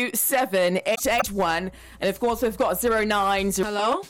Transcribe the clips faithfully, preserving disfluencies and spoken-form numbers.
two seven eight eight one. And of course, we've got zero nine zero. Hello?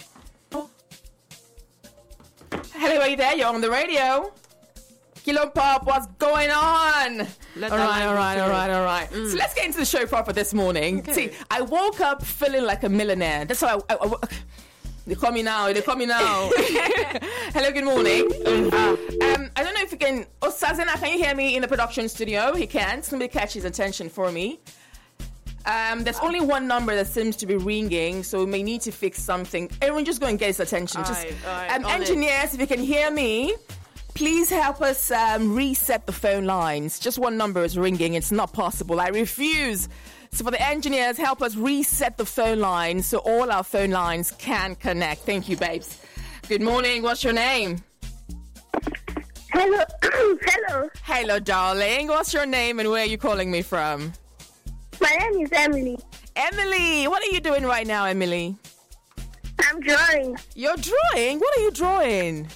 Hello, are you there? You're on the radio. Kilo Pop, what's going on? Let all right, all right, all right, all right. Mm. So let's get into the show proper this morning. Okay. See, I woke up feeling like a millionaire. That's how I... I, I they call me now. They call me now. Hello, good morning. Um, I don't know if you can... Oh, Sazena, can you hear me in the production studio? He can't. Somebody catch his attention for me. Um, there's only one number that seems to be ringing, so we may need to fix something. Everyone just go and get his attention. All Just right, all right, um, on engineers, if you can hear me, please help us um, reset the phone lines. Just one number is ringing. It's not possible. I refuse. So for the engineers, help us reset the phone lines so all our phone lines can connect. Thank you, babes. Good morning. What's your name? Hello. Hello. Hello, darling. What's your name and where are you calling me from? My name is Emily. Emily. What are you doing right now, Emily? I'm drawing You're drawing? What are you drawing?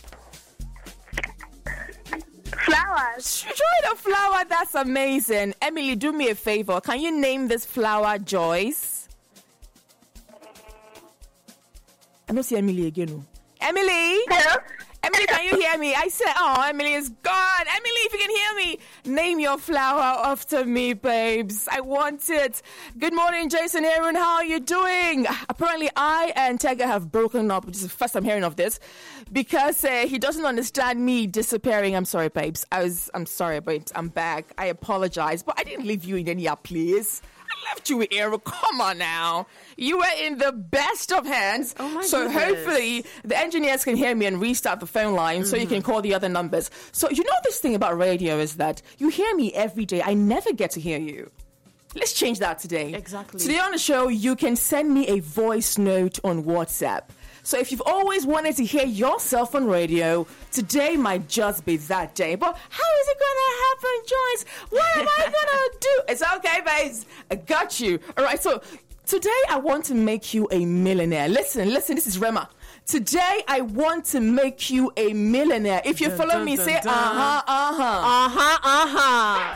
flowers. You're drawing a flower. That's amazing. Emily, do me a favor. Can you name this flower Joyce? I don't see Emily again. oh. Emily? Hello. Emily, can you hear me? I said, oh, Emily is gone. Emily, if you can hear me, name your flower after me, babes. I want it. Good morning, Jason Aaron. How are you doing? Apparently, I and Tega have broken up. This is the first I'm hearing of this because uh, he doesn't understand me disappearing. I'm sorry, babes. I was, I'm sorry, babes. I'm back. I apologize, but I didn't leave you in any place. I left you here. Come on now. You were in the best of hands. Oh my so goodness. hopefully the engineers can hear me and restart the phone line so you can call the other numbers. So you know this thing about radio is that you hear me every day. I never get to hear you. Let's change that today. Exactly. Today on the show, you can send me a voice note on WhatsApp. So if you've always wanted to hear yourself on radio, today might just be that day. But how is it going to happen, Joyce? What am I going to do? It's okay, babes. I got you. All right, so today I want to make you a millionaire. Listen, listen, this is Rema. Today I want to make you a millionaire. If you Dun, follow dun, me, dun, say dun. uh-huh, uh-huh. Uh-huh, uh-huh.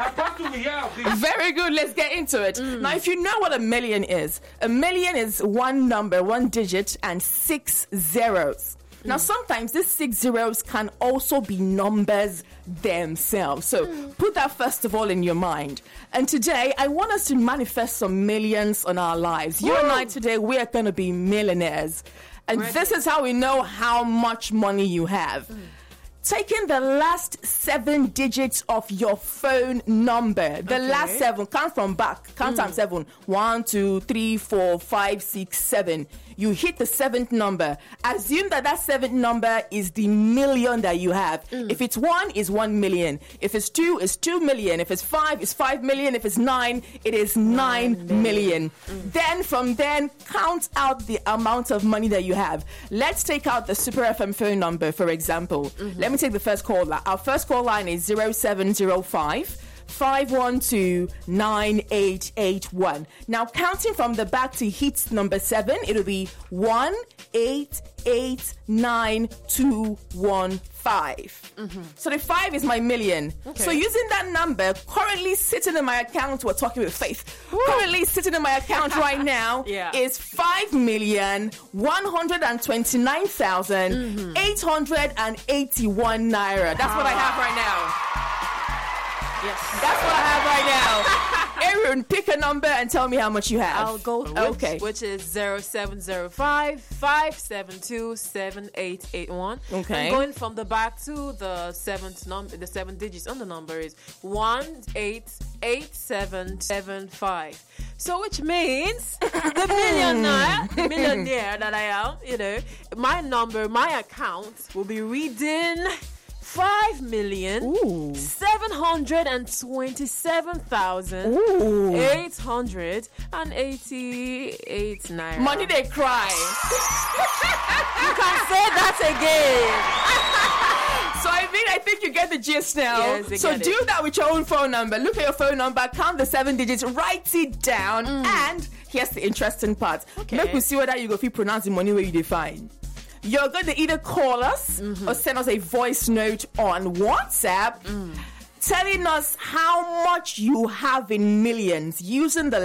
Very good. Let's get into it. Mm. Now, if you know what a million is, a million is one number, one digit, and six zeros. Mm. Now, sometimes these six zeros can also be numbers themselves. So mm. put that first of all in your mind. And today, I want us to manifest some millions on our lives. You Woo. and I today, we are going to be millionaires. And Ready. this is how we know how much money you have. Mm. Taking the last seven digits of your phone number. The Okay. last seven. Count from back. Count times seven. One, two, three, four, five, six, seven. You hit the seventh number. Assume that that seventh number is the million that you have. Mm. If it's one, it's one million. If it's two, it's two million. If it's five, it's five million. If it's nine, it is nine, nine million. million. Mm. Then from then, count out the amount of money that you have. Let's take out the Super F M phone number, for example. Mm-hmm. Let me take the first call. Our first call line is zero seven zero five, five one two, nine eight eight one. Now, counting from the back to hit number seven, it'll be one eight eight nine two one five. Mm-hmm. So the five is my million. Okay. So using that number, currently sitting in my account, we're talking with Faith. Woo. Currently sitting in my account right now yeah. is five million one hundred twenty-nine thousand eight hundred eighty-one naira. That's what I have right now. Yes. That's what I have right now. Aaron, pick a number and tell me how much you have. I'll go which, okay. which is zero seven zero five, five seven two, seven eight eight one. Okay. And going from the back to the seventh number, the seven digits on the number is one eight eight seven seven five. So which means the millionaire, the millionaire that I am, you know, my number, my account will be reading Five million seven hundred and twenty-seven thousand eight hundred and eighty-eight naira. Money they cry. You can say that again. So I mean, I think you get the gist now. Yes, so get do it. that with your own phone number. Look at your phone number, count the seven digits, write it down, Mm. and here's the interesting part. Okay. Make we see whether you go fit pronounce the money where you define. You're going to either call us mm-hmm. or send us a voice note on WhatsApp mm. telling us how much you have in millions using the